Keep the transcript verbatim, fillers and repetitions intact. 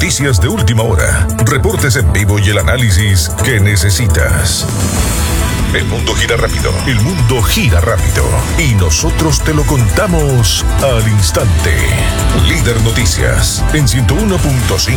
noticias de última hora, reportes en vivo y el análisis que necesitas. El mundo gira rápido, el mundo gira rápido y nosotros te lo contamos al instante. Líder Noticias en ciento uno punto cinco.